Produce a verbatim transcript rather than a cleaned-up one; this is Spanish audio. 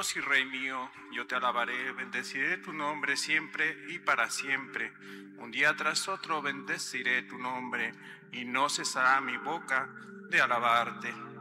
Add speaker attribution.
Speaker 1: Dios y Rey mío, yo te alabaré, bendeciré tu nombre siempre y para siempre. Un día tras otro bendeciré tu nombre, y no cesará mi boca de alabarte.